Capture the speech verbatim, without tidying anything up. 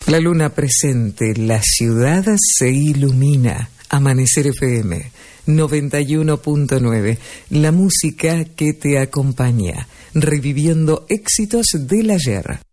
La luna presente, la ciudad se ilumina. Amanecer F M noventa y uno punto nueve, la música que te acompaña, reviviendo éxitos del ayer.